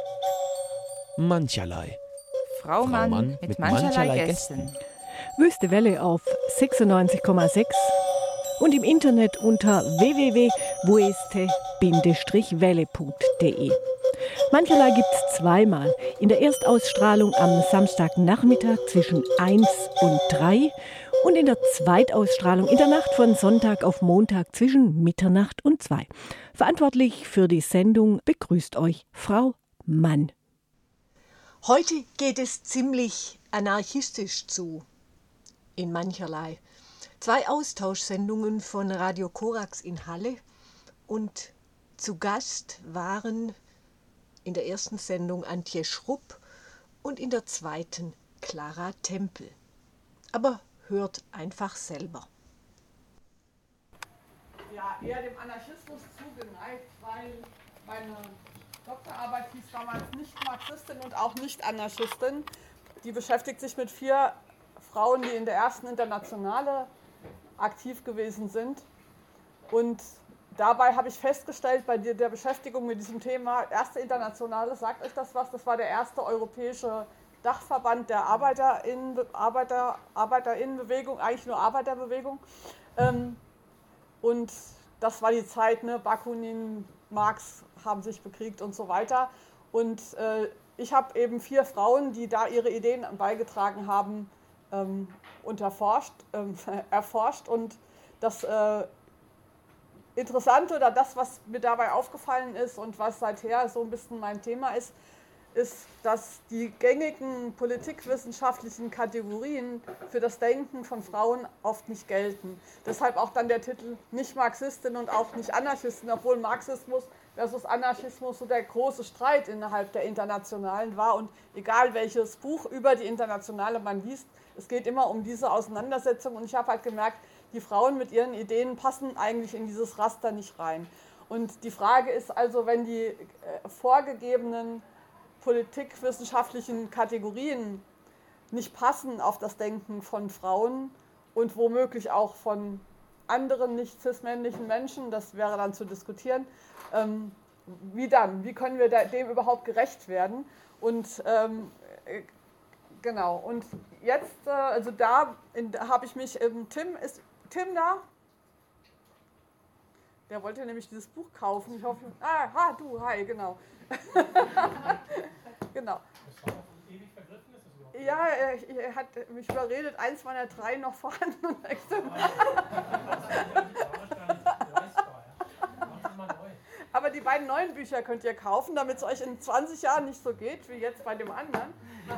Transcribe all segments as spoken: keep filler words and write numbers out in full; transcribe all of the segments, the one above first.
Mancherlei. Frau Mann, Frau Mann mit, mit mancherlei, mancherlei Gästen. Gästen. Wüste Welle auf sechsundneunzig Komma sechs und im Internet unter w w w punkt weste welle punkt de. Mancherlei gibt's zweimal. In der Erstausstrahlung am Samstagnachmittag zwischen eins und drei und in der Zweitausstrahlung in der Nacht von Sonntag auf Montag zwischen Mitternacht und zwei. Verantwortlich für die Sendung begrüßt euch Frau Mann. Heute geht es ziemlich anarchistisch zu, in mancherlei. Zwei Austauschsendungen von Radio Korax in Halle und zu Gast waren in der ersten Sendung Antje Schrupp und in der zweiten Clara Tempel. Aber hört einfach selber. Ja, eher dem Anarchismus zugeneigt, weil meine Doktorarbeit hieß damals nicht Marxistin und auch nicht Anarchistin. Die beschäftigt sich mit vier Frauen, die in der ersten Internationale aktiv gewesen sind. Und dabei habe ich festgestellt, bei der Beschäftigung mit diesem Thema, erste Internationale, sagt euch das was? Das war der erste europäische Dachverband der Arbeiterinnen, Arbeiter, Arbeiterinnenbewegung, eigentlich nur Arbeiterbewegung. Und das war die Zeit, ne? Bakunin, Marx haben sich bekriegt und so weiter. Und äh, ich habe eben vier Frauen, die da ihre Ideen beigetragen haben, ähm, unterforscht, ähm, erforscht. Und das äh, Interessante oder das, was mir dabei aufgefallen ist und was seither so ein bisschen mein Thema ist, ist, dass die gängigen politikwissenschaftlichen Kategorien für das Denken von Frauen oft nicht gelten. Deshalb auch dann der Titel nicht Marxistin und auch nicht Anarchistin, obwohl Marxismus versus Anarchismus so der große Streit innerhalb der Internationalen war. Und egal welches Buch über die Internationale man liest, es geht immer um diese Auseinandersetzung. Und ich habe halt gemerkt, die Frauen mit ihren Ideen passen eigentlich in dieses Raster nicht rein. Und die Frage ist also, wenn die äh, vorgegebenen politikwissenschaftlichen Kategorien nicht passen auf das Denken von Frauen und womöglich auch von anderen nicht cis-männlichen Menschen, das wäre dann zu diskutieren, ähm, wie dann? Wie können wir da, dem überhaupt gerecht werden? Und ähm, äh, genau, und jetzt, äh, also da, da habe ich mich, ähm, Tim, ist Tim da? Der wollte nämlich dieses Buch kaufen. Ich hoffe, ah, ha, du, hi, genau. Genau. Das war noch ewig vergriffen, ist das überhaupt? Ja, er, er hat mich überredet, eins meiner drei noch vorhanden und nächste Mal. Aber die beiden neuen Bücher könnt ihr kaufen, damit es euch in zwanzig Jahren nicht so geht, wie jetzt bei dem anderen.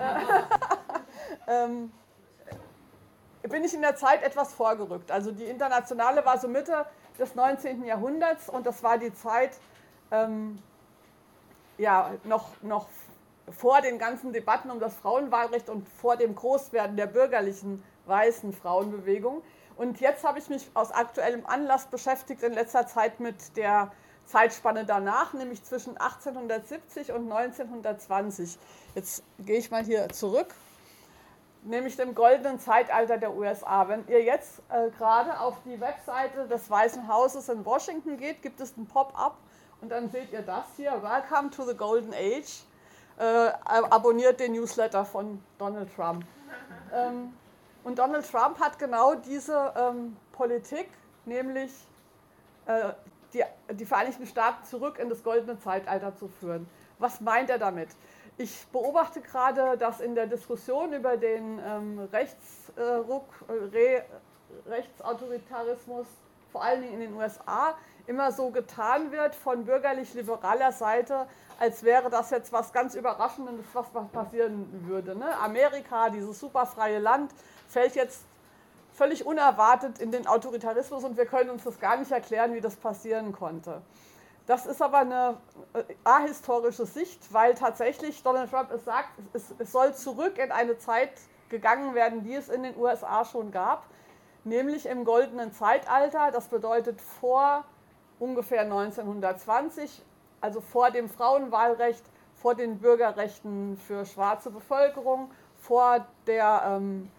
ähm, bin ich in der Zeit etwas vorgerückt. Also die Internationale war so Mitte des neunzehnten Jahrhunderts und das war die Zeit, ähm, ja, noch, noch vor den ganzen Debatten um das Frauenwahlrecht und vor dem Großwerden der bürgerlichen weißen Frauenbewegung. Und jetzt habe ich mich aus aktuellem Anlass beschäftigt in letzter Zeit mit der Zeitspanne danach, nämlich zwischen achtzehnhundertsiebzig und neunzehnhundertzwanzig. Jetzt gehe ich mal hier zurück, nämlich dem goldenen Zeitalter der U S A. Wenn ihr jetzt äh, gerade auf die Webseite des Weißen Hauses in Washington geht, gibt es ein Pop-up und dann seht ihr das hier, Welcome to the Golden Age. Äh, abonniert den Newsletter von Donald Trump. Ähm, und Donald Trump hat genau diese ähm, Politik, nämlich äh, die, die Vereinigten Staaten zurück in das goldene Zeitalter zu führen. Was meint er damit? Ich beobachte gerade, dass in der Diskussion über den ähm, Rechtsruck, äh, Rechtsautoritarismus, vor allen Dingen in den U S A, immer so getan wird von bürgerlich-liberaler Seite, als wäre das jetzt was ganz Überraschendes, was passieren würde. Ne? Amerika, dieses superfreie Land, fällt jetzt völlig unerwartet in den Autoritarismus und wir können uns das gar nicht erklären, wie das passieren konnte. Das ist aber eine ahistorische Sicht, weil tatsächlich Donald Trump es sagt, es, es soll zurück in eine Zeit gegangen werden, die es in den U S A schon gab, nämlich im goldenen Zeitalter. Das bedeutet vor ungefähr neunzehnhundertzwanzig, also vor dem Frauenwahlrecht, vor den Bürgerrechten für schwarze Bevölkerung, vor der ähm,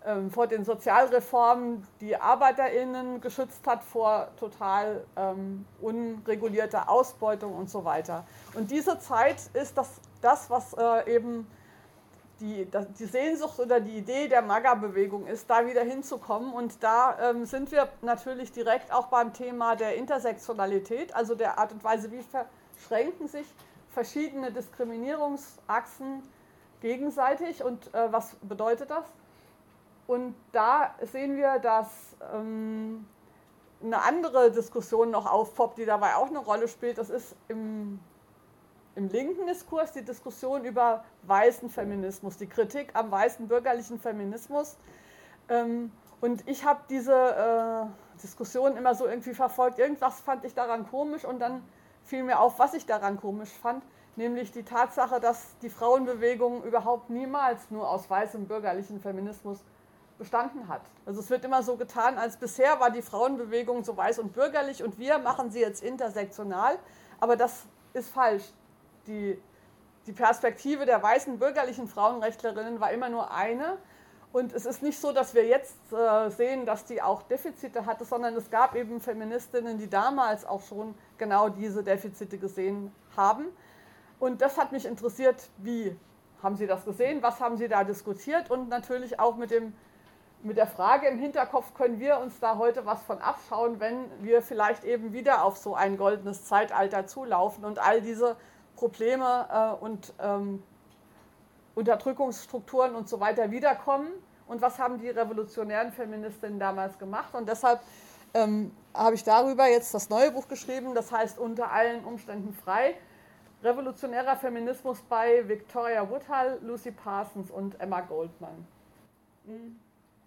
ähm, vor den Sozialreformen die ArbeiterInnen geschützt hat vor total ähm, unregulierter Ausbeutung und so weiter. Und diese Zeit ist das, das was äh, eben die, die Sehnsucht oder die Idee der MAGA-Bewegung ist, da wieder hinzukommen. Und da ähm, sind wir natürlich direkt auch beim Thema der Intersektionalität, also der Art und Weise, wie verschränken sich verschiedene Diskriminierungsachsen gegenseitig und äh, was bedeutet das? Und da sehen wir, dass ähm, eine andere Diskussion noch aufpoppt, die dabei auch eine Rolle spielt. Das ist im, im linken Diskurs die Diskussion über weißen Feminismus, die Kritik am weißen bürgerlichen Feminismus. Ähm, und ich habe diese äh, Diskussion immer so irgendwie verfolgt. Irgendwas fand ich daran komisch und dann fiel mir auf, was ich daran komisch fand, nämlich die Tatsache, dass die Frauenbewegung überhaupt niemals nur aus weißem bürgerlichen Feminismus bestanden hat. Also es wird immer so getan, als bisher war die Frauenbewegung so weiß und bürgerlich und wir machen sie jetzt intersektional, aber das ist falsch. Die, die Perspektive der weißen bürgerlichen Frauenrechtlerinnen war immer nur eine und es ist nicht so, dass wir jetzt äh, sehen, dass die auch Defizite hatte, sondern es gab eben Feministinnen, die damals auch schon genau diese Defizite gesehen haben und das hat mich interessiert, wie haben Sie das gesehen, was haben Sie da diskutiert und natürlich auch mit dem Mit der Frage im Hinterkopf, können wir uns da heute was von abschauen, wenn wir vielleicht eben wieder auf so ein goldenes Zeitalter zulaufen und all diese Probleme äh, und ähm, Unterdrückungsstrukturen und so weiter wiederkommen. Und was haben die revolutionären Feministinnen damals gemacht? Und deshalb ähm, habe ich darüber jetzt das neue Buch geschrieben, das heißt Unter allen Umständen frei. Revolutionärer Feminismus bei Victoria Woodhull, Lucy Parsons und Emma Goldman. Mhm.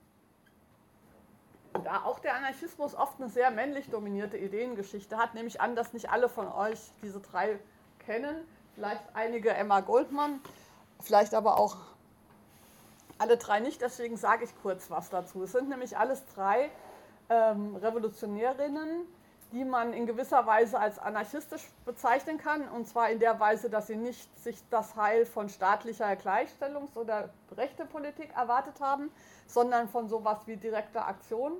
Da auch der Anarchismus oft eine sehr männlich dominierte Ideengeschichte hat, nehme ich an, dass nicht alle von euch diese drei kennen. Vielleicht einige Emma Goldman, vielleicht aber auch alle drei nicht, deswegen sage ich kurz was dazu. Es sind nämlich alles drei ähm, Revolutionärinnen, die man in gewisser Weise als anarchistisch bezeichnen kann, und zwar in der Weise, dass sie nicht sich das Heil von staatlicher Gleichstellungs- oder Rechtepolitik erwartet haben, sondern von sowas wie direkter Aktion.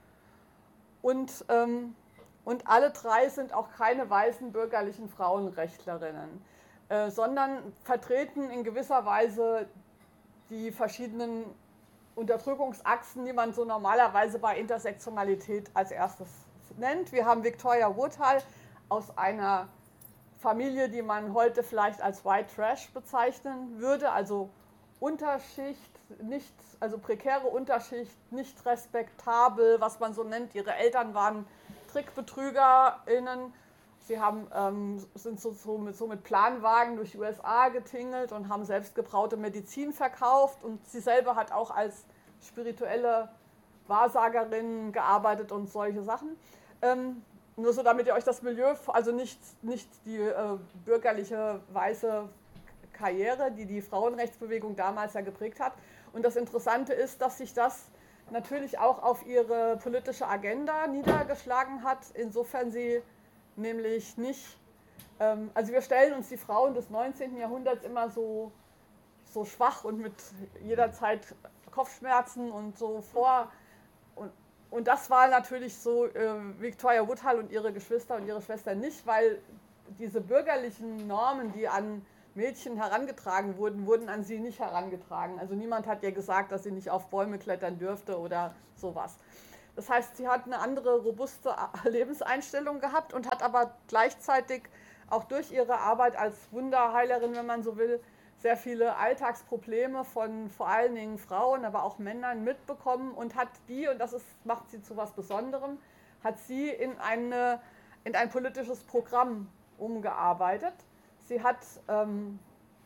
Und, ähm, und alle drei sind auch keine weißen bürgerlichen Frauenrechtlerinnen, äh, sondern vertreten in gewisser Weise die verschiedenen Unterdrückungsachsen, die man so normalerweise bei Intersektionalität als erstes nennt. Wir haben Victoria Woodhull aus einer Familie, die man heute vielleicht als White Trash bezeichnen würde, also Unterschicht, nicht, also prekäre Unterschicht, nicht respektabel, was man so nennt. Ihre Eltern waren TrickbetrügerInnen. Sie haben, ähm, sind so, so, mit, so mit Planwagen durch die U S A getingelt und haben selbstgebraute Medizin verkauft. Und sie selber hat auch als spirituelle Wahrsagerin gearbeitet und solche Sachen. Ähm, nur so, damit ihr euch das Milieu, also nicht, nicht die äh, bürgerliche weiße Karriere, die die Frauenrechtsbewegung damals ja geprägt hat. Und das Interessante ist, dass sich das natürlich auch auf ihre politische Agenda niedergeschlagen hat, insofern sie nämlich nicht, ähm, also wir stellen uns die Frauen des neunzehnten Jahrhunderts immer so, so schwach und mit jederzeit Kopfschmerzen und so vor. Und, und das war natürlich so äh, Victoria Woodhull und ihre Geschwister und ihre Schwestern nicht, weil diese bürgerlichen Normen, die an Mädchen herangetragen wurden, wurden an sie nicht herangetragen. Also niemand hat ihr gesagt, dass sie nicht auf Bäume klettern dürfte oder sowas. Das heißt, sie hat eine andere robuste Lebenseinstellung gehabt und hat aber gleichzeitig auch durch ihre Arbeit als Wunderheilerin, wenn man so will, sehr viele Alltagsprobleme von vor allen Dingen Frauen, aber auch Männern mitbekommen und hat die, und das ist, macht sie zu was Besonderem, hat sie in, eine, in ein politisches Programm umgearbeitet. Sie hat, ähm,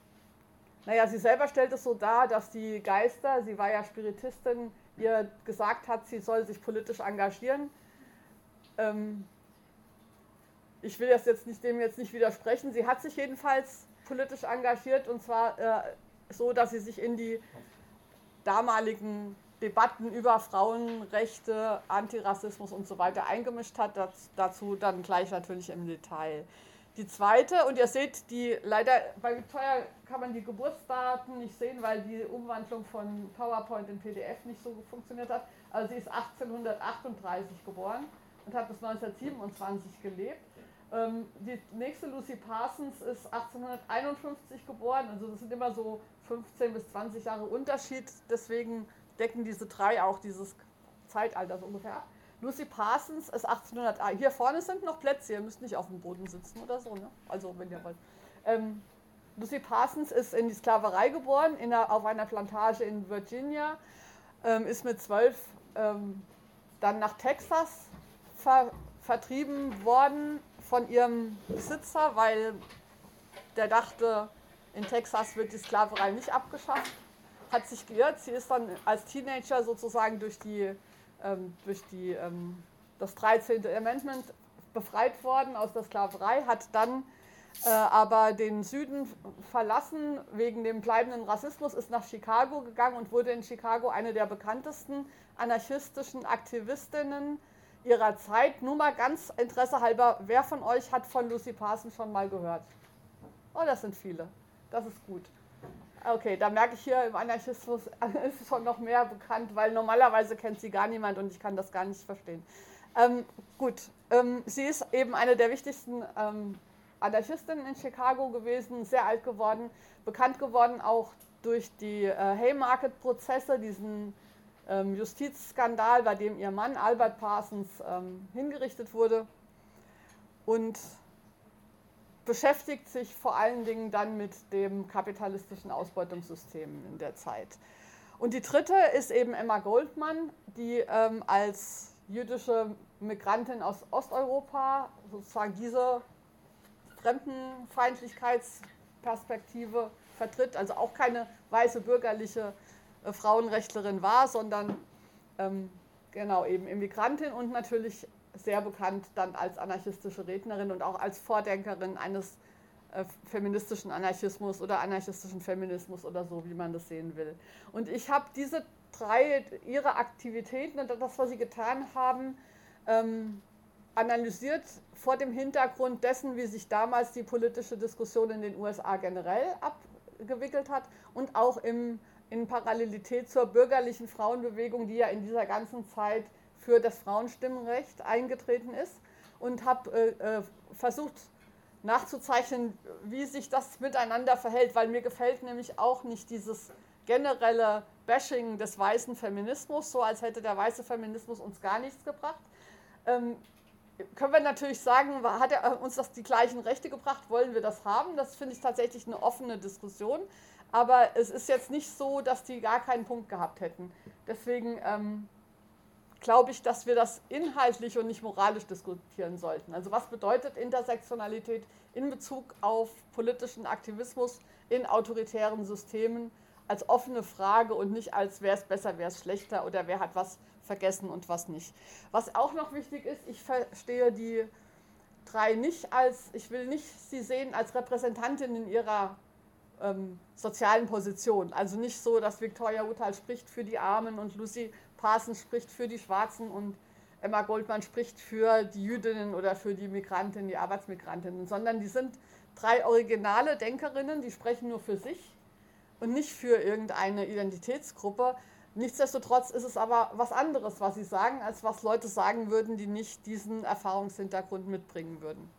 naja, sie selber stellt es so dar, dass die Geister, sie war ja Spiritistin, ihr gesagt hat, sie soll sich politisch engagieren. Ähm, ich will das jetzt nicht, dem jetzt nicht widersprechen. Sie hat sich jedenfalls politisch engagiert und zwar äh, so, dass sie sich in die damaligen Debatten über Frauenrechte, Antirassismus und so weiter eingemischt hat. Das, dazu dann gleich natürlich im Detail. die zweite, und ihr seht die, leider bei Victoria kann man die Geburtsdaten nicht sehen, weil die Umwandlung von PowerPoint in P D F nicht so funktioniert hat. Also sie ist achtzehnhundertachtunddreißig geboren und hat bis neunzehnhundertsiebenundzwanzig gelebt. Ähm, die nächste, Lucy Parsons, ist achtzehnhunderteinundfünfzig geboren, also das sind immer so fünfzehn bis zwanzig Jahre Unterschied, deswegen decken diese drei auch dieses Zeitalter so ungefähr ab. Lucy Parsons ist achtzehnhundert, hier vorne sind noch Plätze, ihr müsst nicht auf dem Boden sitzen oder so, ne? Also wenn ihr wollt. Ähm, Lucy Parsons ist in die Sklaverei geboren, in einer, auf einer Plantage in Virginia, ähm, ist mit zwölf ähm, dann nach Texas ver, vertrieben worden von ihrem Besitzer, weil der dachte, in Texas wird die Sklaverei nicht abgeschafft, hat sich geirrt. Sie ist dann als Teenager sozusagen durch die Ähm, durch die, ähm, das dreizehnte Amendment befreit worden aus der Sklaverei, hat dann äh, aber den Süden verlassen wegen dem bleibenden Rassismus, ist nach Chicago gegangen und wurde in Chicago eine der bekanntesten anarchistischen Aktivistinnen ihrer Zeit. Nur mal ganz interessehalber, wer von euch hat von Lucy Parsons schon mal gehört? Oh, das sind viele. Das ist gut. Okay, da merke ich hier, im Anarchismus ist schon noch mehr bekannt, weil normalerweise kennt sie gar niemand und ich kann das gar nicht verstehen. Ähm, gut, ähm, sie ist eben eine der wichtigsten ähm, Anarchistinnen in Chicago gewesen, sehr alt geworden, bekannt geworden auch durch die äh, Haymarket-Prozesse, diesen ähm, Justizskandal, bei dem ihr Mann Albert Parsons ähm, hingerichtet wurde, und beschäftigt sich vor allen Dingen dann mit dem kapitalistischen Ausbeutungssystem in der Zeit. Und die dritte ist eben Emma Goldman, die ähm, als jüdische Migrantin aus Osteuropa sozusagen diese Fremdenfeindlichkeitsperspektive vertritt, also auch keine weiße bürgerliche äh, Frauenrechtlerin war, sondern ähm, genau eben Immigrantin und natürlich sehr bekannt dann als anarchistische Rednerin und auch als Vordenkerin eines äh, feministischen Anarchismus oder anarchistischen Feminismus oder so, wie man das sehen will. Und ich habe diese drei, ihre Aktivitäten und das, was sie getan haben, ähm, analysiert vor dem Hintergrund dessen, wie sich damals die politische Diskussion in den U S A generell abgewickelt hat und auch im, in Parallelität zur bürgerlichen Frauenbewegung, die ja in dieser ganzen Zeit für das Frauenstimmrecht eingetreten ist, und habe äh, versucht nachzuzeichnen, wie sich das miteinander verhält, weil mir gefällt nämlich auch nicht dieses generelle Bashing des weißen Feminismus, so als hätte der weiße Feminismus uns gar nichts gebracht. Ähm, können wir natürlich sagen, hat er uns das die gleichen Rechte gebracht, wollen wir das haben? Das finde ich tatsächlich eine offene Diskussion, aber es ist jetzt nicht so, dass die gar keinen Punkt gehabt hätten. Deswegen ähm, glaube ich, dass wir das inhaltlich und nicht moralisch diskutieren sollten. Also was bedeutet Intersektionalität in Bezug auf politischen Aktivismus in autoritären Systemen als offene Frage und nicht als wer ist besser, wer ist schlechter oder wer hat was vergessen und was nicht. Was auch noch wichtig ist, ich verstehe die drei nicht als, ich will nicht sie sehen als Repräsentantin in ihrer ähm, sozialen Position. Also nicht so, dass Victoria Uthal spricht für die Armen und Lucy Parsons spricht für die Schwarzen und Emma Goldman spricht für die Jüdinnen oder für die Migrantinnen, die Arbeitsmigrantinnen, sondern die sind drei originale Denkerinnen, die sprechen nur für sich und nicht für irgendeine Identitätsgruppe. Nichtsdestotrotz ist es aber was anderes, was sie sagen, als was Leute sagen würden, die nicht diesen Erfahrungshintergrund mitbringen würden.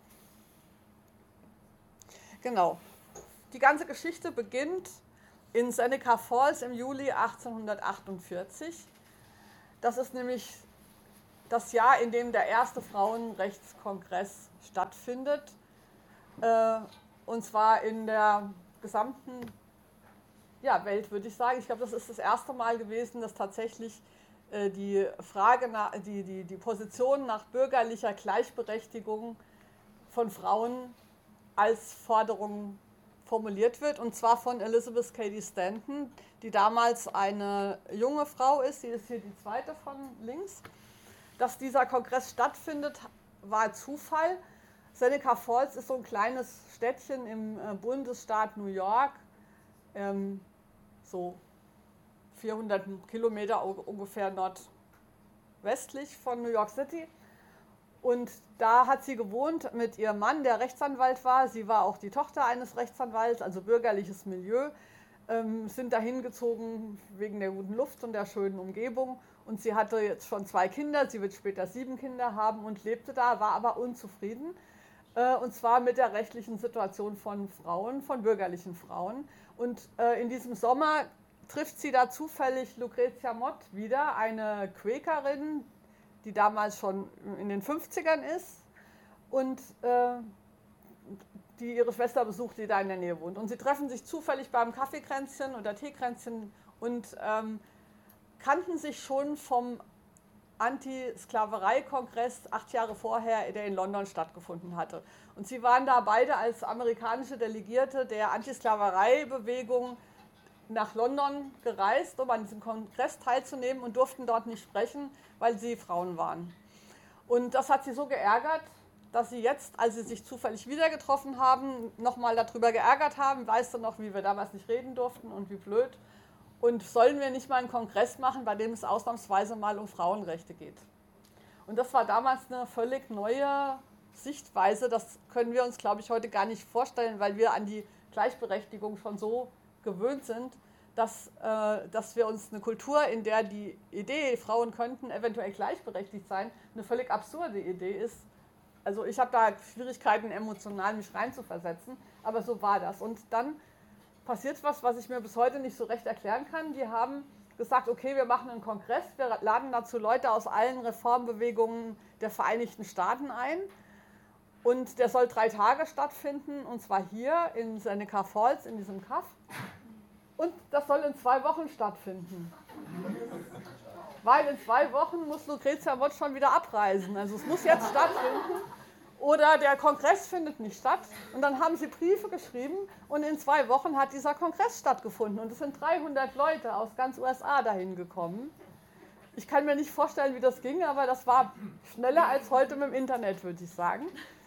Genau. Die ganze Geschichte beginnt in Seneca Falls im Juli achtzehnhundertachtundvierzig. Das ist nämlich das Jahr, in dem der erste Frauenrechtskongress stattfindet, äh, und zwar in der gesamten ja, Welt, würde ich sagen. Ich glaube, das ist das erste Mal gewesen, dass tatsächlich äh, die Frage, nach, die, die, die Position nach bürgerlicher Gleichberechtigung von Frauen als Forderung formuliert wird, und zwar von Elizabeth Cady Stanton, die damals eine junge Frau ist, sie ist hier die zweite von links. Dass dieser Kongress stattfindet, war Zufall. Seneca Falls ist so ein kleines Städtchen im Bundesstaat New York, ähm, so vierhundert Kilometer ungefähr nordwestlich von New York City. Und da hat sie gewohnt mit ihrem Mann, der Rechtsanwalt war. Sie war auch die Tochter eines Rechtsanwalts, also bürgerliches Milieu. Ähm, sind dahin gezogen wegen der guten Luft und der schönen Umgebung. Und sie hatte jetzt schon zwei Kinder, sie wird später sieben Kinder haben und lebte da, war aber unzufrieden. Äh, und zwar mit der rechtlichen Situation von Frauen, von bürgerlichen Frauen. Und äh, in diesem Sommer trifft sie da zufällig Lucretia Mott wieder, eine Quäkerin, die damals schon in den fünfzigern ist und äh, die ihre Schwester besucht, die da in der Nähe wohnt. Und sie treffen sich zufällig beim Kaffeekränzchen oder Teekränzchen und ähm, kannten sich schon vom Anti-Sklaverei-Kongress acht Jahre vorher, der in London stattgefunden hatte. Und sie waren da beide als amerikanische Delegierte der Anti-Sklaverei-Bewegung nach London gereist, um an diesem Kongress teilzunehmen und durften dort nicht sprechen, weil sie Frauen waren. Und das hat sie so geärgert, dass sie jetzt, als sie sich zufällig wieder getroffen haben, nochmal darüber geärgert haben. Weißt du noch, wie wir damals nicht reden durften und wie blöd? Und sollen wir nicht mal einen Kongress machen, bei dem es ausnahmsweise mal um Frauenrechte geht? Und das war damals eine völlig neue Sichtweise. Das können wir uns, glaube ich, heute gar nicht vorstellen, weil wir an die Gleichberechtigung schon so gewöhnt sind, dass, äh, dass wir uns eine Kultur, in der die Idee, Frauen könnten eventuell gleichberechtigt sein, eine völlig absurde Idee ist. Also ich habe da Schwierigkeiten, emotional mich reinzuversetzen, aber so war das. Und dann passiert was, was ich mir bis heute nicht so recht erklären kann. Die haben gesagt, okay, wir machen einen Kongress, wir laden dazu Leute aus allen Reformbewegungen der Vereinigten Staaten ein. Und der soll drei Tage stattfinden, und zwar hier in Seneca Falls, in diesem Kaff. Und das soll in zwei Wochen stattfinden. Weil in zwei Wochen muss Lucretia Mott schon wieder abreisen. Also es muss jetzt stattfinden. Oder der Kongress findet nicht statt. Und dann haben sie Briefe geschrieben und in zwei Wochen hat dieser Kongress stattgefunden. Und es sind dreihundert Leute aus ganz U S A dahin gekommen. Ich kann mir nicht vorstellen, wie das ging, aber das war schneller als heute mit dem Internet, würde ich sagen.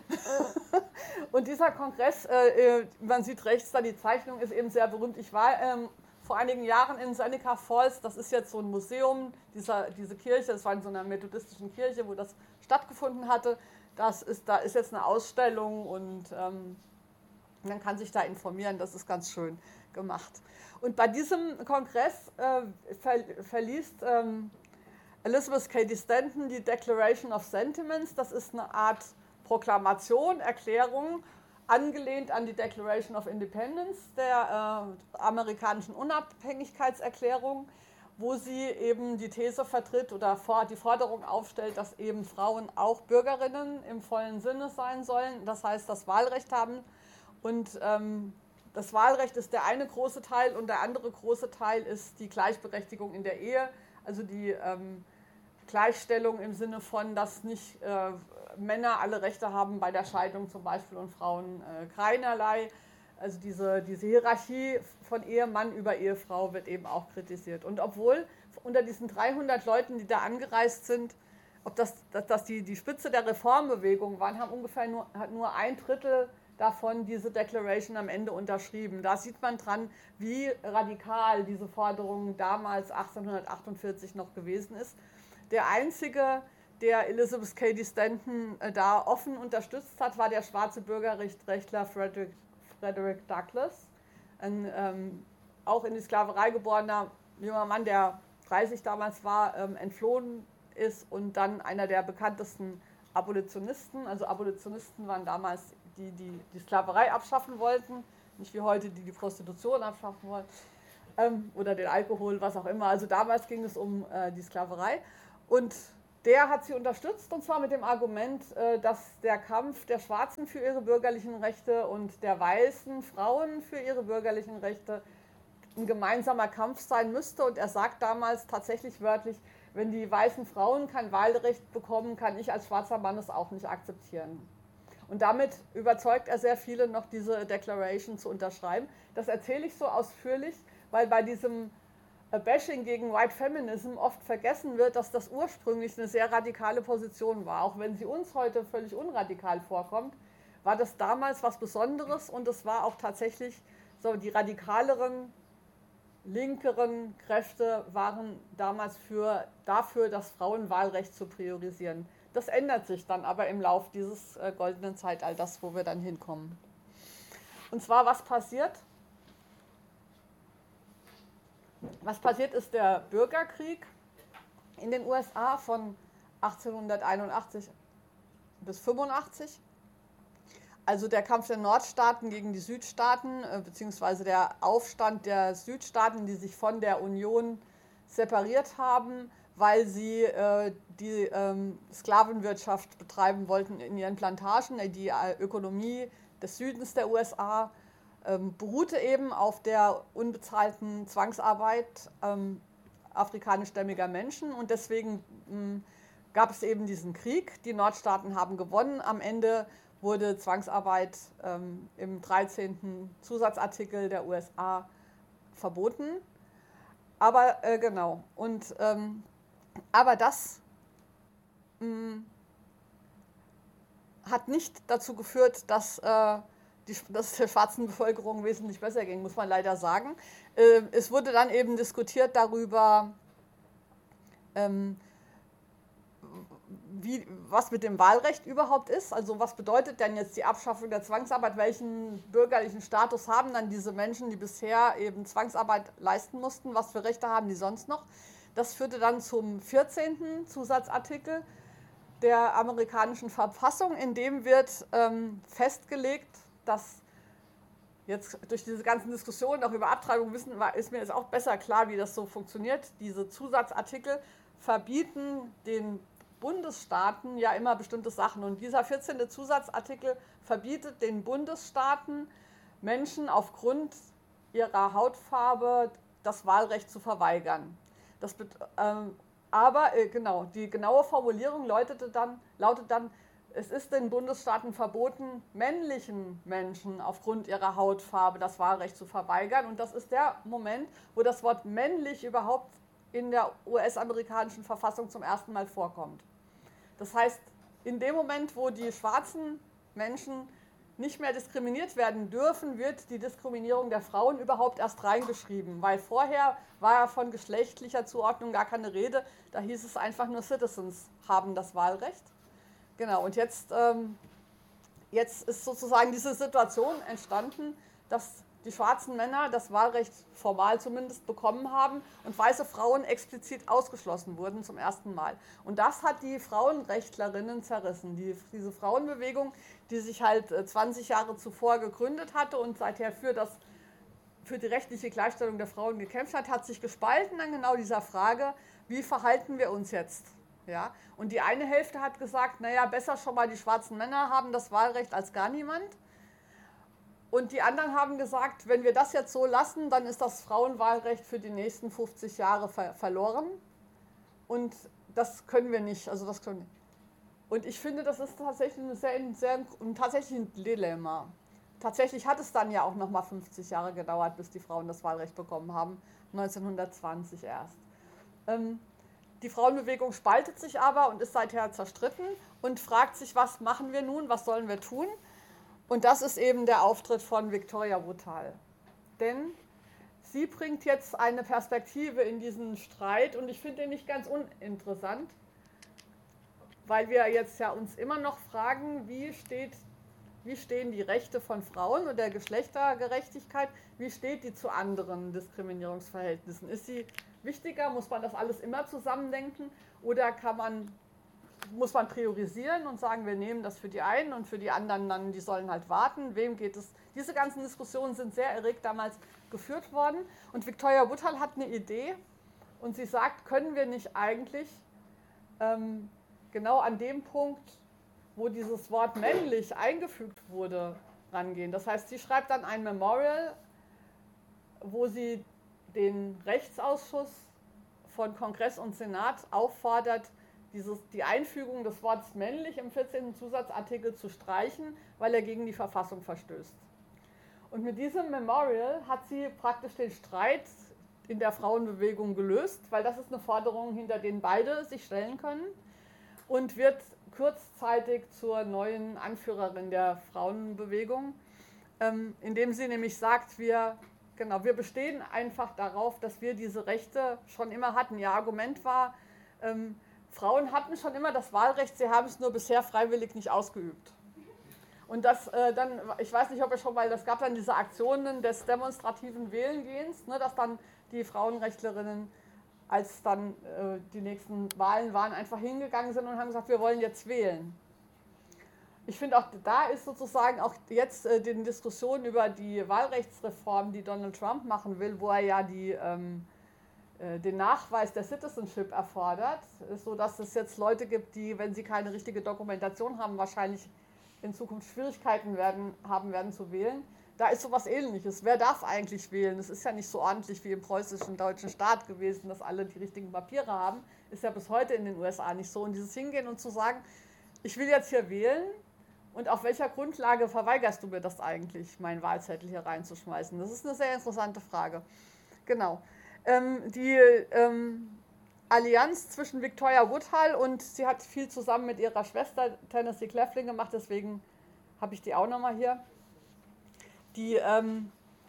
Und dieser Kongress, äh, man sieht rechts da, die Zeichnung ist eben sehr berühmt. Ich war ähm, vor einigen Jahren in Seneca Falls, das ist jetzt so ein Museum, dieser, diese Kirche, das war in so einer methodistischen Kirche, wo das stattgefunden hatte. Das ist, da ist jetzt eine Ausstellung und ähm, man kann sich da informieren, das ist ganz schön gemacht. Und bei diesem Kongress äh, ver, verliest ähm, Elizabeth Cady Stanton die Declaration of Sentiments, das ist eine Art Proklamation, Erklärung, angelehnt an die Declaration of Independence, der äh, amerikanischen Unabhängigkeitserklärung, wo sie eben die These vertritt oder vor, die Forderung aufstellt, dass eben Frauen auch Bürgerinnen im vollen Sinne sein sollen, das heißt, das Wahlrecht haben. Und ähm, das Wahlrecht ist der eine große Teil und der andere große Teil ist die Gleichberechtigung in der Ehe, also die ähm, Gleichstellung im Sinne von, dass nicht äh, Männer alle Rechte haben bei der Scheidung zum Beispiel und Frauen äh, keinerlei. Also diese, diese Hierarchie von Ehemann über Ehefrau wird eben auch kritisiert. Und obwohl unter diesen dreihundert Leuten, die da angereist sind, ob das, dass das die, die Spitze der Reformbewegung waren, haben ungefähr nur, hat nur ein Drittel davon diese Declaration am Ende unterschrieben. Da sieht man dran, wie radikal diese Forderung damals achtzehnhundertachtundvierzig noch gewesen ist. Der einzige, der Elizabeth Cady Stanton äh, da offen unterstützt hat, war der schwarze Bürgerrechtler Frederick, Frederick Douglass, ein ähm, auch in die Sklaverei geborener junger Mann, der dreißig damals war, ähm, entflohen ist und dann einer der bekanntesten Abolitionisten. Also Abolitionisten waren damals die, die die Sklaverei abschaffen wollten, nicht wie heute, die die Prostitution abschaffen wollen ähm, oder den Alkohol, was auch immer. Also damals ging es um äh, die Sklaverei. Und der hat sie unterstützt, und zwar mit dem Argument, dass der Kampf der Schwarzen für ihre bürgerlichen Rechte und der weißen Frauen für ihre bürgerlichen Rechte ein gemeinsamer Kampf sein müsste. Und er sagt damals tatsächlich wörtlich, wenn die weißen Frauen kein Wahlrecht bekommen, kann ich als schwarzer Mann es auch nicht akzeptieren. Und damit überzeugt er sehr viele, noch diese Declaration zu unterschreiben. Das erzähle ich so ausführlich, weil bei diesem Bashing gegen White Feminism oft vergessen wird, dass das ursprünglich eine sehr radikale Position war. Auch wenn sie uns heute völlig unradikal vorkommt, war das damals was Besonderes und es war auch tatsächlich so, die radikaleren, linkeren Kräfte waren damals für, dafür, das Frauenwahlrecht zu priorisieren. Das ändert sich dann aber im Lauf dieses äh, goldenen Zeitalters, wo wir dann hinkommen. Und zwar, was passiert? Was passiert ist der Bürgerkrieg in den U S A von achtzehnhunderteinundachtzig bis fünfundachtzig. Also der Kampf der Nordstaaten gegen die Südstaaten, äh, beziehungsweise der Aufstand der Südstaaten, die sich von der Union separiert haben, weil sie äh, die ähm, Sklavenwirtschaft betreiben wollten in ihren Plantagen. Die äh, Ökonomie des Südens der U S A ähm, beruhte eben auf der unbezahlten Zwangsarbeit ähm, afrikanischstämmiger Menschen und deswegen mh, gab es eben diesen Krieg. Die Nordstaaten haben gewonnen. Am Ende wurde Zwangsarbeit ähm, im dreizehnten Zusatzartikel der U S A verboten. Aber äh, genau, und, ähm, aber das mh, hat nicht dazu geführt, dass, äh, die, dass es der schwarzen Bevölkerung wesentlich besser ging, muss man leider sagen. Äh, es wurde dann eben diskutiert darüber, ähm, Wie, was mit dem Wahlrecht überhaupt ist. Also was bedeutet denn jetzt die Abschaffung der Zwangsarbeit? Welchen bürgerlichen Status haben dann diese Menschen, die bisher eben Zwangsarbeit leisten mussten? Was für Rechte haben die sonst noch? Das führte dann zum vierzehnten Zusatzartikel der amerikanischen Verfassung, in dem wird ähm, festgelegt, dass jetzt durch diese ganzen Diskussionen auch über Abtreibung wissen, ist mir jetzt auch besser klar, wie das so funktioniert. Diese Zusatzartikel verbieten den Bundesstaaten ja immer bestimmte Sachen. Und dieser vierzehnte Zusatzartikel verbietet den Bundesstaaten, Menschen aufgrund ihrer Hautfarbe das Wahlrecht zu verweigern. Das, ähm, aber äh, genau, die genaue Formulierung lautete dann, lautet dann, es ist den Bundesstaaten verboten, männlichen Menschen aufgrund ihrer Hautfarbe das Wahlrecht zu verweigern. Und das ist der Moment, wo das Wort männlich überhaupt in der U S-amerikanischen Verfassung zum ersten Mal vorkommt. Das heißt, in dem Moment, wo die schwarzen Menschen nicht mehr diskriminiert werden dürfen, wird die Diskriminierung der Frauen überhaupt erst reingeschrieben, weil vorher war ja von geschlechtlicher Zuordnung gar keine Rede, da hieß es einfach nur Citizens haben das Wahlrecht. Genau, und jetzt, ähm, jetzt ist sozusagen diese Situation entstanden, dass die schwarzen Männer das Wahlrecht formal zumindest bekommen haben und weiße Frauen explizit ausgeschlossen wurden zum ersten Mal. Und das hat die Frauenrechtlerinnen zerrissen. Die, diese Frauenbewegung, die sich halt zwanzig Jahre zuvor gegründet hatte und seither für, das, für die rechtliche Gleichstellung der Frauen gekämpft hat, hat sich gespalten an genau dieser Frage, wie verhalten wir uns jetzt? Ja? Und die eine Hälfte hat gesagt, naja, besser schon mal die schwarzen Männer haben das Wahlrecht als gar niemand. Und die anderen haben gesagt, wenn wir das jetzt so lassen, dann ist das Frauenwahlrecht für die nächsten fünfzig Jahre ver- verloren. Und das können wir nicht. Also das können wir. Und ich finde, das ist tatsächlich, ein sehr, sehr, ein, tatsächlich ein Dilemma. Tatsächlich hat es dann ja auch nochmal fünfzig Jahre gedauert, bis die Frauen das Wahlrecht bekommen haben, neunzehnhundertzwanzig erst. Ähm, die Frauenbewegung spaltet sich aber und ist seither zerstritten und fragt sich, was machen wir nun, was sollen wir tun? Und das ist eben der Auftritt von Victoria Woodhull. Denn sie bringt jetzt eine Perspektive in diesen Streit und ich finde den nicht ganz uninteressant, weil wir jetzt ja uns immer noch fragen, wie, steht, wie stehen die Rechte von Frauen und der Geschlechtergerechtigkeit, wie steht die zu anderen Diskriminierungsverhältnissen? Ist sie wichtiger, muss man das alles immer zusammendenken oder kann man muss man priorisieren und sagen, wir nehmen das für die einen und für die anderen dann, die sollen halt warten, wem geht es. Diese ganzen Diskussionen sind sehr erregt damals geführt worden und Victoria Woodhull hat eine Idee und sie sagt, können wir nicht eigentlich ähm, genau an dem Punkt, wo dieses Wort männlich eingefügt wurde, rangehen. Das heißt, sie schreibt dann ein Memorial, wo sie den Rechtsausschuss von Kongress und Senat auffordert, Dieses, die Einfügung des Wortes männlich im vierzehnten Zusatzartikel zu streichen, weil er gegen die Verfassung verstößt. Und mit diesem Memorial hat sie praktisch den Streit in der Frauenbewegung gelöst, weil das ist eine Forderung, hinter denen beide sich stellen können und wird kurzzeitig zur neuen Anführerin der Frauenbewegung, ähm, indem sie nämlich sagt, wir, genau, wir bestehen einfach darauf, dass wir diese Rechte schon immer hatten. Ihr Argument war, ähm, Frauen hatten schon immer das Wahlrecht, sie haben es nur bisher freiwillig nicht ausgeübt. Und das äh, dann, ich weiß nicht, ob ihr schon mal, das gab dann diese Aktionen des demonstrativen Wählengehens, ne, dass dann die Frauenrechtlerinnen, als dann äh, die nächsten Wahlen waren, einfach hingegangen sind und haben gesagt, wir wollen jetzt wählen. Ich finde auch, da ist sozusagen auch jetzt äh, die Diskussion über die Wahlrechtsreform, die Donald Trump machen will, wo er ja die, ähm, äh, den Nachweis der Citizenship erfordert, ist so, dass es jetzt Leute gibt, die, wenn sie keine richtige Dokumentation haben, wahrscheinlich in Zukunft Schwierigkeiten werden, haben werden zu wählen. Da ist sowas Ähnliches. Wer darf eigentlich wählen? Es ist ja nicht so ordentlich wie im preußischen deutschen Staat gewesen, dass alle die richtigen Papiere haben. Ist ja bis heute in den U S A nicht so. Und dieses Hingehen und zu sagen, ich will jetzt hier wählen und auf welcher Grundlage verweigerst du mir das eigentlich, meinen Wahlzettel hier reinzuschmeißen? Das ist eine sehr interessante Frage. Genau. Ähm, die ähm, Allianz zwischen Victoria Woodhull und sie hat viel zusammen mit ihrer Schwester Tennessee Claflin gemacht, deswegen habe ich die auch nochmal hier. Die, ähm,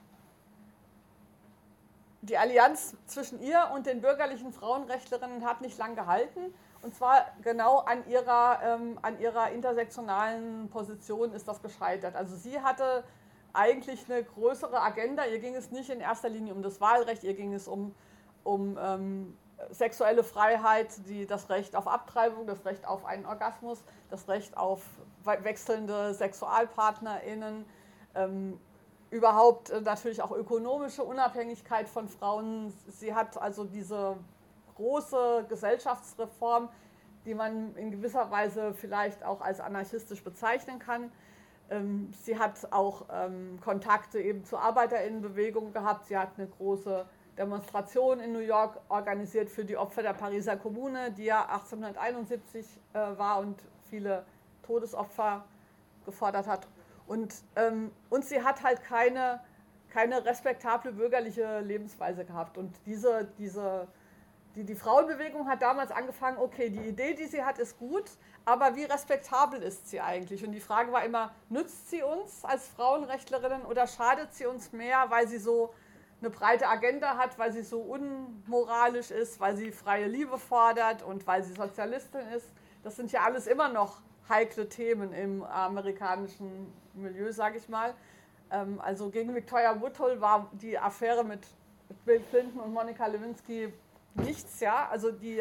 die Allianz zwischen ihr und den bürgerlichen Frauenrechtlerinnen hat nicht lang gehalten. Und zwar genau an ihrer, ähm, an ihrer intersektionalen Position ist das gescheitert. Also sie hatte eigentlich eine größere Agenda. Ihr ging es nicht in erster Linie um das Wahlrecht, ihr ging es um, um ähm, sexuelle Freiheit, die, das Recht auf Abtreibung, das Recht auf einen Orgasmus, das Recht auf wechselnde SexualpartnerInnen, ähm, überhaupt äh, natürlich auch ökonomische Unabhängigkeit von Frauen. Sie hat also diese große Gesellschaftsreform, die man in gewisser Weise vielleicht auch als anarchistisch bezeichnen kann. Ähm, sie hat auch ähm, Kontakte eben zur ArbeiterInnenbewegung gehabt. Sie hat eine große Demonstration in New York organisiert für die Opfer der Pariser Kommune, die ja achtzehnhunderteinundsiebzig äh, war und viele Todesopfer gefordert hat. Und, ähm, und sie hat halt keine, keine respektable bürgerliche Lebensweise gehabt. Und diese, diese, die, die Frauenbewegung hat damals angefangen, okay, die Idee, die sie hat, ist gut, aber wie respektabel ist sie eigentlich? Und die Frage war immer, nützt sie uns als Frauenrechtlerinnen oder schadet sie uns mehr, weil sie so eine breite Agenda hat, weil sie so unmoralisch ist, weil sie freie Liebe fordert und weil sie Sozialistin ist. Das sind ja alles immer noch heikle Themen im amerikanischen Milieu, sage ich mal. Also gegen Victoria Woodhull war die Affäre mit Bill Clinton und Monica Lewinsky nichts, ja. Also die,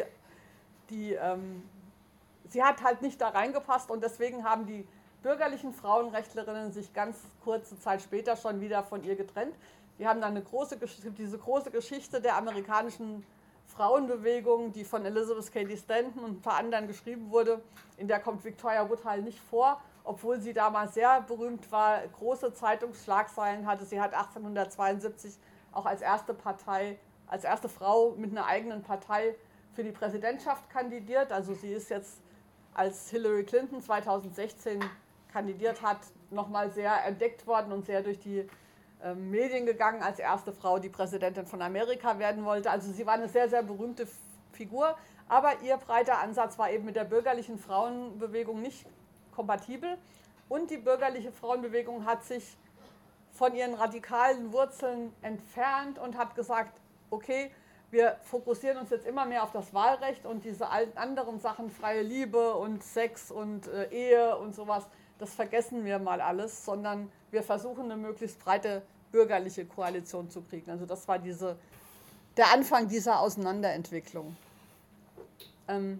die, ähm, sie hat halt nicht da reingepasst und deswegen haben die bürgerlichen Frauenrechtlerinnen sich ganz kurze Zeit später schon wieder von ihr getrennt. Die haben dann eine große, diese große Geschichte der amerikanischen Frauenbewegung, die von Elizabeth Cady Stanton und ein paar anderen geschrieben wurde, in der kommt Victoria Woodhull nicht vor, obwohl sie damals sehr berühmt war, große Zeitungsschlagzeilen hatte. Sie hat achtzehnhundertzweiundsiebzig auch als erste Partei, als erste Frau mit einer eigenen Partei für die Präsidentschaft kandidiert. Also sie ist jetzt, als Hillary Clinton zweitausendsechzehn kandidiert hat, nochmal sehr entdeckt worden und sehr durch die Medien gegangen als erste Frau, die Präsidentin von Amerika werden wollte. Also sie war eine sehr, sehr berühmte Figur, aber ihr breiter Ansatz war eben mit der bürgerlichen Frauenbewegung nicht kompatibel und die bürgerliche Frauenbewegung hat sich von ihren radikalen Wurzeln entfernt und hat gesagt, okay, wir fokussieren uns jetzt immer mehr auf das Wahlrecht und diese alten anderen Sachen, freie Liebe und Sex und äh, Ehe und sowas, das vergessen wir mal alles, sondern wir versuchen eine möglichst breite bürgerliche Koalition zu kriegen. Also das war diese, der Anfang dieser Auseinanderentwicklung. Ähm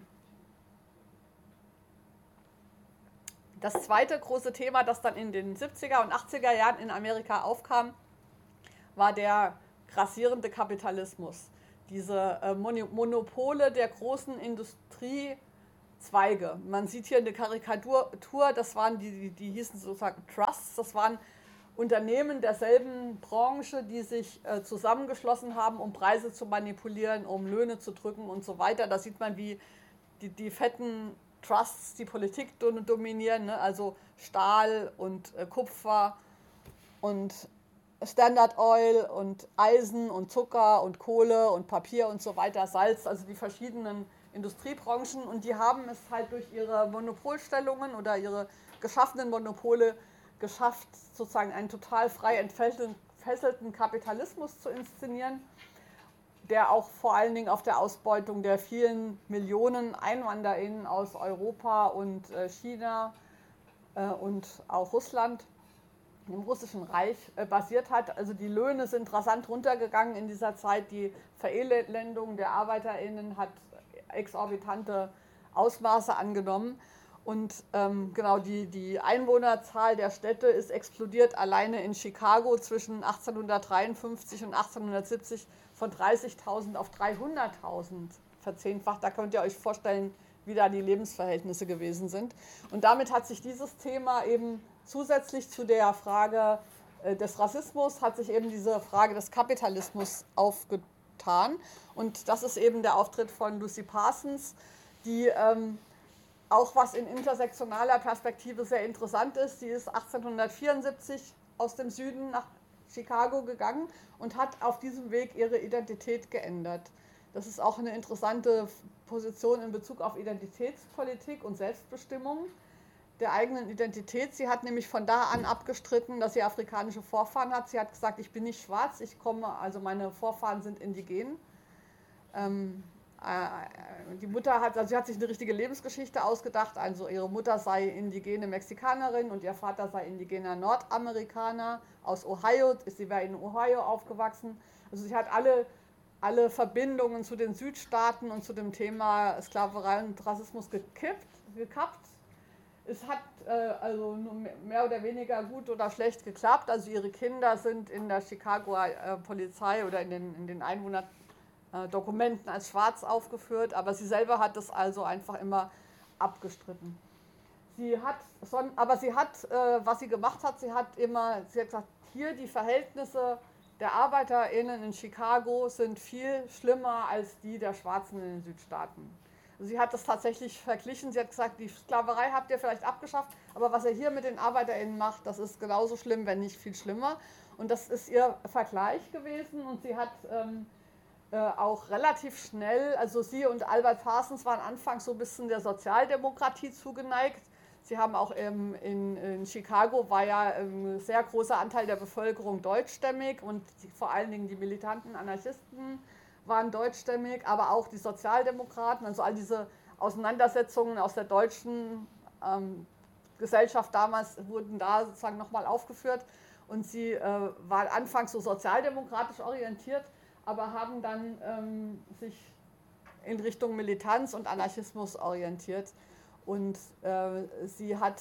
das zweite große Thema, das dann in den siebziger und achtziger Jahren in Amerika aufkam, war der grassierende Kapitalismus. Diese äh, Monopole der großen Industriezweige. Man sieht hier eine Karikatur, das waren die, die, die hießen sozusagen Trusts, das waren Unternehmen derselben Branche, die sich äh, zusammengeschlossen haben, um Preise zu manipulieren, um Löhne zu drücken und so weiter. Da sieht man, wie die, die fetten Trusts die Politik dominieren, ne? Also Stahl und äh, Kupfer und Standard Oil und Eisen und Zucker und Kohle und Papier und so weiter, Salz, also die verschiedenen Industriebranchen. Und die haben es halt durch ihre Monopolstellungen oder ihre geschaffenen Monopole geschafft, sozusagen einen total frei entfesselten Kapitalismus zu inszenieren. der auch vor allen Dingen auf der Ausbeutung der vielen Millionen EinwanderInnen aus Europa und äh, China äh, und auch Russland, im Russischen Reich, äh, basiert hat. Also die Löhne sind rasant runtergegangen in dieser Zeit. Die Verelendung der ArbeiterInnen hat exorbitante Ausmaße angenommen. Und ähm, genau die, die Einwohnerzahl der Städte ist explodiert. Alleine in Chicago zwischen achtzehnhundertdreiundfünfzig und achtzehnhundertsiebzig von dreißigtausend auf dreihunderttausend verzehnfacht. Da könnt ihr euch vorstellen, wie da die Lebensverhältnisse gewesen sind. Und damit hat sich dieses Thema eben zusätzlich zu der Frage äh, des Rassismus, hat sich eben diese Frage des Kapitalismus aufgetan. Und das ist eben der Auftritt von Lucy Parsons, die ähm, auch was in intersektionaler Perspektive sehr interessant ist. Sie ist achtzehnhundertvierundsiebzig aus dem Süden nach Chicago gegangen und hat auf diesem Weg ihre Identität geändert. Das ist auch eine interessante Position in Bezug auf Identitätspolitik und Selbstbestimmung der eigenen Identität. Sie hat nämlich von da an abgestritten, dass sie afrikanische Vorfahren hat. Sie hat gesagt, ich bin nicht schwarz, ich komme, also meine Vorfahren sind indigen. Ähm, Die Mutter hat, also sie hat sich eine richtige Lebensgeschichte ausgedacht, also ihre Mutter sei indigene Mexikanerin und ihr Vater sei indigener Nordamerikaner aus Ohio, sie wäre in Ohio aufgewachsen. Also sie hat alle, alle Verbindungen zu den Südstaaten und zu dem Thema Sklaverei und Rassismus gekippt, gekappt. Es hat äh, also nur mehr oder weniger gut oder schlecht geklappt. Also ihre Kinder sind in der Chicagoer äh, Polizei oder in den, in den Einwohner Dokumenten als schwarz aufgeführt, aber sie selber hat das also einfach immer abgestritten. Sie hat, aber sie hat, was sie gemacht hat, sie hat immer, sie hat gesagt, hier die Verhältnisse der ArbeiterInnen in Chicago sind viel schlimmer als die der Schwarzen in den Südstaaten. Sie hat das tatsächlich verglichen, sie hat gesagt, die Sklaverei habt ihr vielleicht abgeschafft, aber was ihr hier mit den ArbeiterInnen macht, das ist genauso schlimm, wenn nicht viel schlimmer. Und das ist ihr Vergleich gewesen und sie hat ähm, auch relativ schnell, also sie und Albert Parsons waren anfangs so ein bisschen der Sozialdemokratie zugeneigt. Sie haben auch im, in, in Chicago war ja ein sehr großer Anteil der Bevölkerung deutschstämmig und die, vor allen Dingen die militanten Anarchisten waren deutschstämmig, aber auch die Sozialdemokraten, also all diese Auseinandersetzungen aus der deutschen ähm, Gesellschaft damals wurden da sozusagen nochmal aufgeführt und sie äh, war anfangs so sozialdemokratisch orientiert, aber haben dann ähm, sich in Richtung Militanz und Anarchismus orientiert. Und äh, sie hat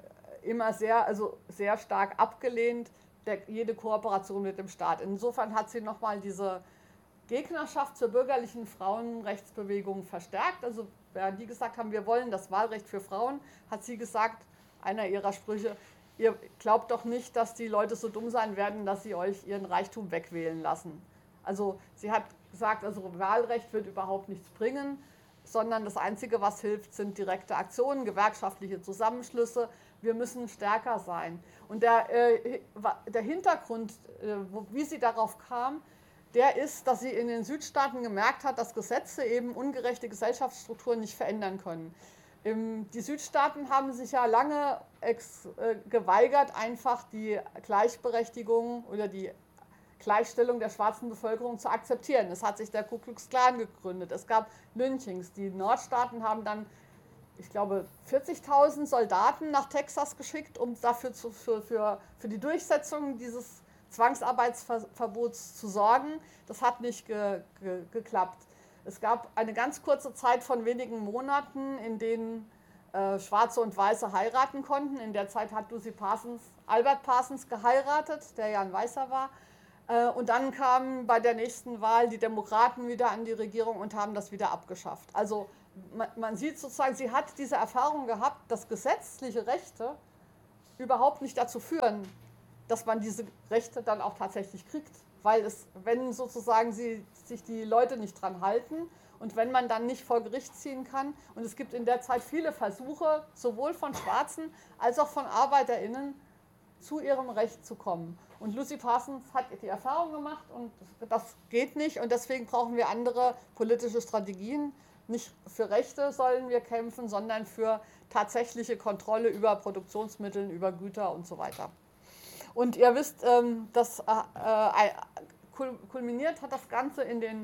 immer sehr, also sehr stark abgelehnt, der, jede Kooperation mit dem Staat. Insofern hat sie nochmal diese Gegnerschaft zur bürgerlichen Frauenrechtsbewegung verstärkt. Also während die gesagt haben, wir wollen das Wahlrecht für Frauen, hat sie gesagt, einer ihrer Sprüche, ihr glaubt doch nicht, dass die Leute so dumm sein werden, dass sie euch ihren Reichtum wegwählen lassen. Also sie hat gesagt, also Wahlrecht wird überhaupt nichts bringen, sondern das Einzige, was hilft, sind direkte Aktionen, gewerkschaftliche Zusammenschlüsse. Wir müssen stärker sein. Und der, äh, der Hintergrund, äh, wo, wie sie darauf kam, der ist, dass sie in den Südstaaten gemerkt hat, dass Gesetze eben ungerechte Gesellschaftsstrukturen nicht verändern können. Im, die Südstaaten haben sich ja lange ex, äh, geweigert, einfach die Gleichberechtigung oder die Gleichstellung der schwarzen Bevölkerung zu akzeptieren. Es hat sich der Ku Klux Klan gegründet. Es gab Lynchings. Die Nordstaaten haben dann, ich glaube, vierzigtausend Soldaten nach Texas geschickt, um dafür zu, für, für, für die Durchsetzung dieses Zwangsarbeitsverbots zu sorgen. Das hat nicht ge, ge, geklappt. Es gab eine ganz kurze Zeit von wenigen Monaten, in denen äh, Schwarze und Weiße heiraten konnten. In der Zeit hat Lucy Parsons, Albert Parsons geheiratet, der ja ein Weißer war. Und dann kamen bei der nächsten Wahl die Demokraten wieder an die Regierung und haben das wieder abgeschafft. Also man, man sieht sozusagen, sie hat diese Erfahrung gehabt, dass gesetzliche Rechte überhaupt nicht dazu führen, dass man diese Rechte dann auch tatsächlich kriegt. Weil es, wenn sozusagen sie, sich die Leute nicht dran halten und wenn man dann nicht vor Gericht ziehen kann, und es gibt in der Zeit viele Versuche, sowohl von Schwarzen als auch von ArbeiterInnen, zu ihrem Recht zu kommen. Und Lucy Parsons hat die Erfahrung gemacht und das geht nicht und deswegen brauchen wir andere politische Strategien. Nicht für Rechte sollen wir kämpfen, sondern für tatsächliche Kontrolle über Produktionsmittel, über Güter und so weiter. Und ihr wisst, das kulminiert hat das Ganze in den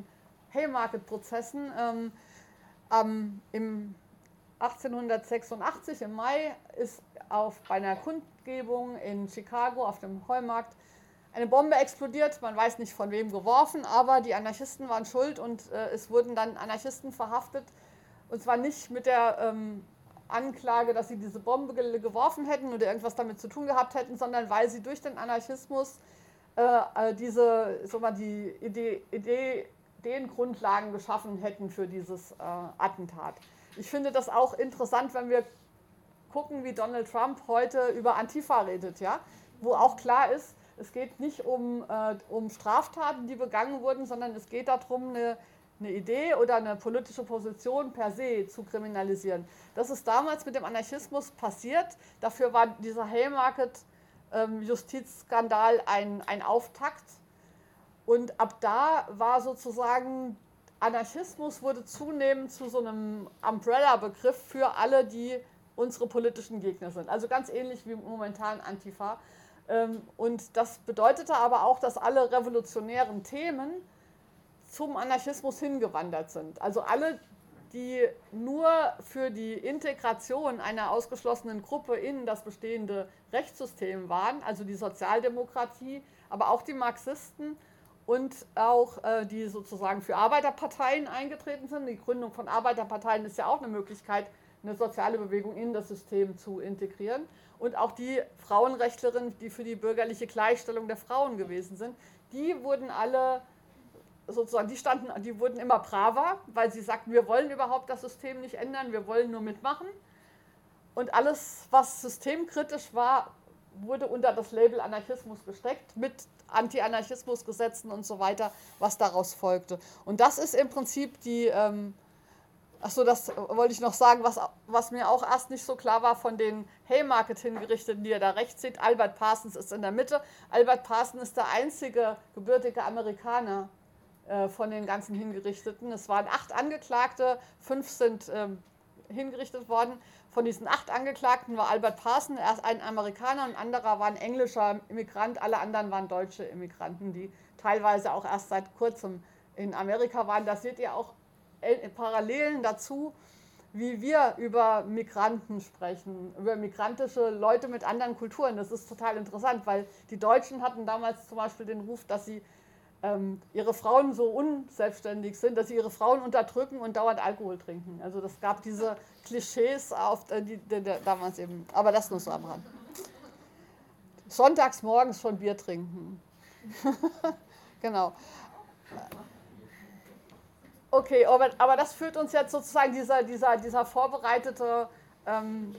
Haymarket-Prozessen. Ähm, ähm, im achtzehnhundertsechsundachtzig im Mai ist auf, bei einer Kundgebung in Chicago auf dem Heumarkt eine Bombe explodiert. Man weiß nicht von wem geworfen, aber die Anarchisten waren schuld und äh, es wurden dann Anarchisten verhaftet. Und zwar nicht mit der ähm, Anklage, dass sie diese Bombe ge geworfen hätten oder irgendwas damit zu tun gehabt hätten, sondern weil sie durch den Anarchismus äh, diese, so mal die Idee, Idee, Ideengrundlagen geschaffen hätten für dieses äh, Attentat. Ich finde das auch interessant, wenn wir gucken, wie Donald Trump heute über Antifa redet, ja? Wo auch klar ist, es geht nicht um, äh, um Straftaten, die begangen wurden, sondern es geht darum, eine, eine Idee oder eine politische Position per se zu kriminalisieren. Das ist damals mit dem Anarchismus passiert. Dafür war dieser Haymarket-Justizskandal ähm, ein, ein Auftakt. Und ab da war sozusagen Anarchismus wurde zunehmend zu so einem Umbrella-Begriff für alle, die unsere politischen Gegner sind. Also ganz ähnlich wie momentan Antifa. Und das bedeutete aber auch, dass alle revolutionären Themen zum Anarchismus hingewandert sind. Also alle, die nur für die Integration einer ausgeschlossenen Gruppe in das bestehende Rechtssystem waren, also die Sozialdemokratie, aber auch die Marxisten, und auch äh, die sozusagen für Arbeiterparteien eingetreten sind. Die Gründung von Arbeiterparteien ist ja auch eine Möglichkeit, eine soziale Bewegung in das System zu integrieren. Und auch die Frauenrechtlerinnen, die für die bürgerliche Gleichstellung der Frauen gewesen sind, die wurden alle sozusagen, die standen, die wurden immer braver, weil sie sagten, wir wollen überhaupt das System nicht ändern, wir wollen nur mitmachen. Und alles, was systemkritisch war, wurde unter das Label Anarchismus gesteckt, mit Anti-Anarchismus-Gesetzen und so weiter, was daraus folgte. Und das ist im Prinzip die, ähm, achso, das wollte ich noch sagen, was, was mir auch erst nicht so klar war von den Haymarket-Hingerichteten, die ihr da rechts seht. Albert Parsons ist in der Mitte. Albert Parsons ist der einzige gebürtige Amerikaner äh, von den ganzen Hingerichteten. Es waren acht Angeklagte, fünf sind ähm, hingerichtet worden. Von diesen acht Angeklagten war Albert Parsons erst ein Amerikaner und ein anderer war ein englischer Immigrant. Alle anderen waren deutsche Immigranten, die teilweise auch erst seit kurzem in Amerika waren. Das seht ihr auch Parallelen dazu, wie wir über Migranten sprechen, über migrantische Leute mit anderen Kulturen. Das ist total interessant, weil die Deutschen hatten damals zum Beispiel den Ruf, dass sie ähm, ihre Frauen so unselbstständig sind, dass sie ihre Frauen unterdrücken und dauernd Alkohol trinken. Also das gab diese Klischees auf äh, die, die, die, damals eben, aber das nur so am Rand. Sonntags morgens schon Bier trinken. Genau. Okay, aber, aber das führt uns jetzt sozusagen, dieser, dieser, dieser vorbereitete ähm,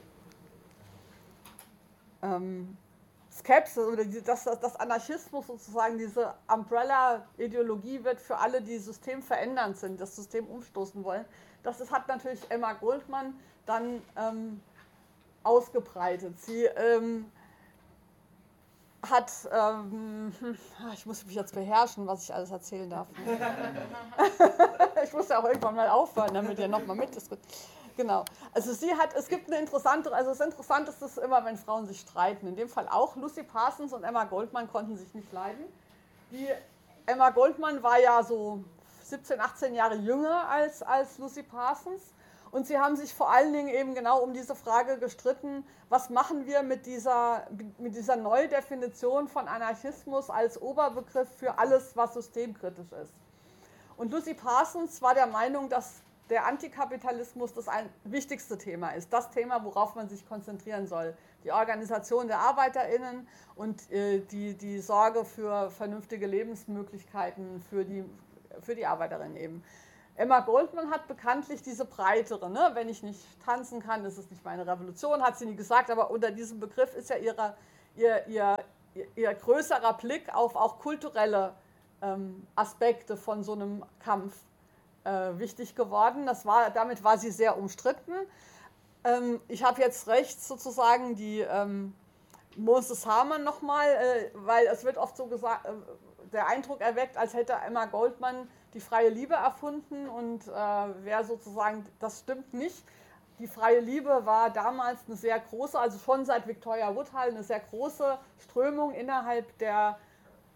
ähm, Skepsis oder die, dass das Anarchismus sozusagen, diese Umbrella-Ideologie wird für alle, die systemverändernd sind, das System umstoßen wollen. Das ist, hat natürlich Emma Goldman dann ähm, ausgebreitet. Sie ähm, hat, ähm, ich muss mich jetzt beherrschen, was ich alles erzählen darf. Ich muss ja auch irgendwann mal aufhören, damit ihr nochmal mitdiskutiert. Genau. Also sie hat, es gibt eine interessante, also das Interessanteste ist immer, wenn Frauen sich streiten. In dem Fall auch. Lucy Parsons und Emma Goldman konnten sich nicht leiden. Die Emma Goldman war ja so siebzehn, achtzehn Jahre jünger als, als Lucy Parsons. Und sie haben sich vor allen Dingen eben genau um diese Frage gestritten, was machen wir mit dieser, mit dieser Neudefinition von Anarchismus als Oberbegriff für alles, was systemkritisch ist. Und Lucy Parsons war der Meinung, dass der Antikapitalismus das ein wichtigste Thema ist, das Thema, worauf man sich konzentrieren soll. Die Organisation der ArbeiterInnen und äh, die, die Sorge für vernünftige Lebensmöglichkeiten für die, für die Arbeiterinnen eben. Emma Goldman hat bekanntlich diese breitere, ne? Wenn ich nicht tanzen kann, ist es nicht meine Revolution, hat sie nie gesagt, aber unter diesem Begriff ist ja ihre, ihr, ihr, ihr, ihr größerer Blick auf auch kulturelle ähm, Aspekte von so einem Kampf äh, wichtig geworden. Das war, damit war sie sehr umstritten. Ähm, ich habe jetzt rechts sozusagen die ähm, Moses Harman nochmal, äh, weil es wird oft so gesagt, äh, der Eindruck erweckt, als hätte Emma Goldman die freie Liebe erfunden und äh, wer sozusagen, das stimmt nicht. Die freie Liebe war damals eine sehr große, also schon seit Victoria Woodhull, eine sehr große Strömung innerhalb der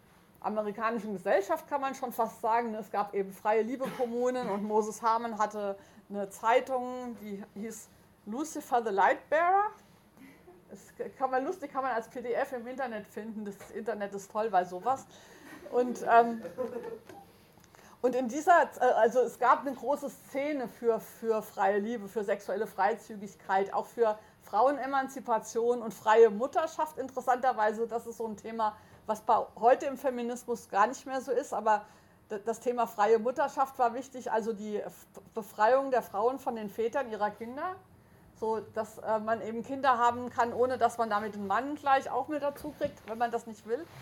amerikanischen Gesellschaft, kann man schon fast sagen. Es gab eben freie Liebe-Kommunen und Moses Harman hatte eine Zeitung, die hieß Lucifer the Lightbearer. Das kann man lustig, kann man als P D F im Internet finden. Das Internet ist toll bei sowas. Und, ähm, und in dieser, also es gab eine große Szene für, für freie Liebe, für sexuelle Freizügigkeit, auch für Frauenemanzipation und freie Mutterschaft. Interessanterweise, das ist so ein Thema, was bei heute im Feminismus gar nicht mehr so ist, aber das Thema freie Mutterschaft war wichtig, also die Befreiung der Frauen von den Vätern ihrer Kinder, so dass äh, man eben Kinder haben kann, ohne dass man damit den Mann gleich auch mit dazu kriegt, wenn man das nicht will.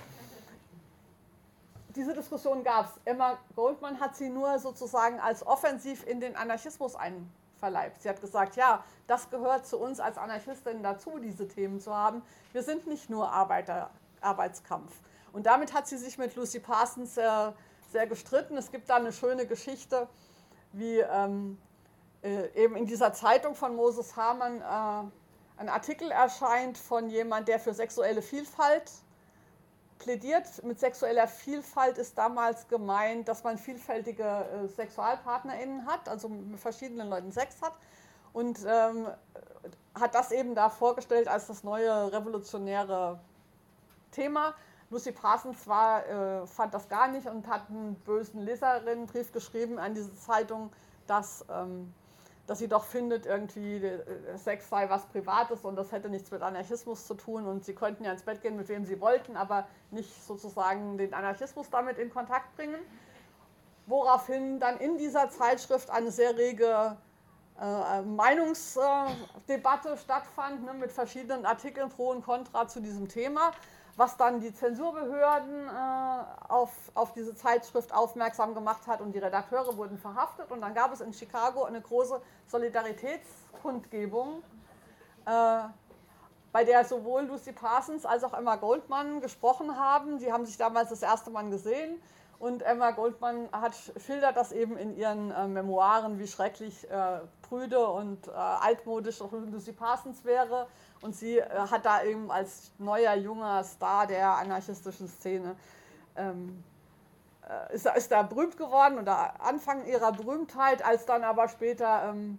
Diese Diskussion gab es. Emma Goldman hat sie nur sozusagen als offensiv in den Anarchismus einverleibt. Sie hat gesagt, ja, das gehört zu uns als Anarchistinnen dazu, diese Themen zu haben. Wir sind nicht nur Arbeiter, Arbeitskampf. Und damit hat sie sich mit Lucy Parsons sehr, sehr gestritten. Es gibt da eine schöne Geschichte, wie ähm, äh, eben in dieser Zeitung von Moses Harman äh, ein Artikel erscheint von jemand, der für sexuelle Vielfalt plädiert. Mit sexueller Vielfalt ist damals gemeint, dass man vielfältige äh, SexualpartnerInnen hat, also mit verschiedenen Leuten Sex hat. Und ähm, hat das eben da vorgestellt als das neue revolutionäre Thema. Lucy Parsons war, äh, fand das gar nicht und hat einen bösen Leserinnenbrief geschrieben an diese Zeitung, dass, ähm, dass sie doch findet, irgendwie äh, Sex sei was Privates und das hätte nichts mit Anarchismus zu tun und sie könnten ja ins Bett gehen, mit wem sie wollten, aber nicht sozusagen den Anarchismus damit in Kontakt bringen. Woraufhin dann in dieser Zeitschrift eine sehr rege äh, Meinungsdebatte stattfand, ne, mit verschiedenen Artikeln pro und contra zu diesem Thema, was dann die Zensurbehörden äh, auf, auf diese Zeitschrift aufmerksam gemacht hat und die Redakteure wurden verhaftet. Und dann gab es in Chicago eine große Solidaritätskundgebung, äh, bei der sowohl Lucy Parsons als auch Emma Goldman gesprochen haben. Die haben sich damals das erste Mal gesehen und Emma Goldman hat, schildert das eben in ihren äh, Memoiren, wie schrecklich äh, prüde und äh, altmodisch auch Lucy Parsons wäre. Und sie äh, hat da eben als neuer, junger Star der anarchistischen Szene, ähm, äh, ist, ist da berühmt geworden oder Anfang ihrer Berühmtheit, als dann aber später ähm,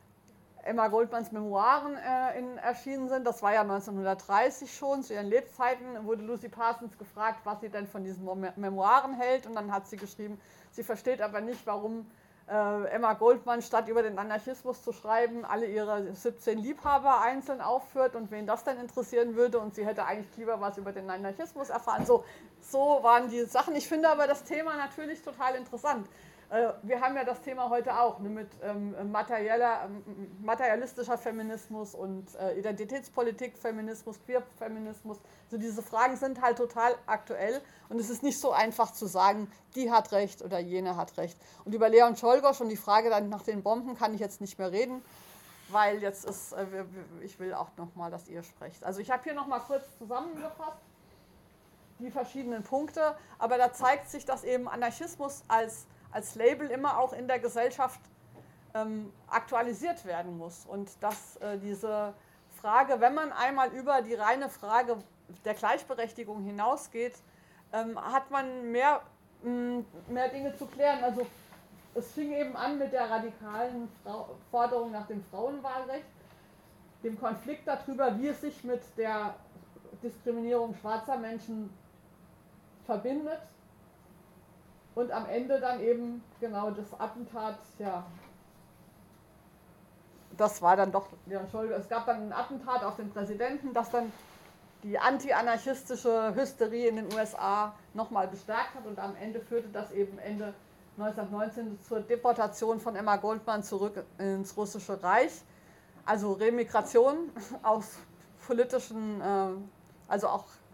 Emma Goldmans Memoiren äh, in, erschienen sind. Das war ja neunzehnhundertdreißig schon, zu ihren Lebzeiten wurde Lucy Parsons gefragt, was sie denn von diesen Memoiren hält. Und dann hat sie geschrieben, sie versteht aber nicht, warum Emma Goldman, statt über den Anarchismus zu schreiben, alle ihre siebzehn Liebhaber einzeln aufführt und wen das denn interessieren würde und sie hätte eigentlich lieber was über den Anarchismus erfahren. So, so waren die Sachen. Ich finde aber das Thema natürlich total interessant. Wir haben ja das Thema heute auch, ne, mit ähm, materieller, ähm, materialistischer Feminismus und äh, Identitätspolitik, Feminismus, Queerfeminismus. Also diese Fragen sind halt total aktuell und es ist nicht so einfach zu sagen, die hat recht oder jene hat recht. Und über Leon Czolgosz und die Frage dann nach den Bomben kann ich jetzt nicht mehr reden, weil jetzt ist, äh, ich will auch nochmal, dass ihr sprecht. Also ich habe hier nochmal kurz zusammengefasst die verschiedenen Punkte, aber da zeigt sich, dass eben Anarchismus als als Label immer auch in der Gesellschaft ähm, aktualisiert werden muss. Und dass äh, diese Frage, wenn man einmal über die reine Frage der Gleichberechtigung hinausgeht, ähm, hat man mehr, mh, mehr Dinge zu klären. Also es fing eben an mit der radikalen Frau- Forderung nach dem Frauenwahlrecht, dem Konflikt darüber, wie es sich mit der Diskriminierung schwarzer Menschen verbindet. Und am Ende dann eben genau das Attentat, ja, das war dann doch, ja, Entschuldigung, es gab dann ein Attentat auf den Präsidenten, das dann die anti-anarchistische Hysterie in den U S A nochmal bestärkt hat und am Ende führte das eben Ende neunzehnhundertneunzehn zur Deportation von Emma Goldman zurück ins Russische Reich. Also Remigration aus politischen, also auch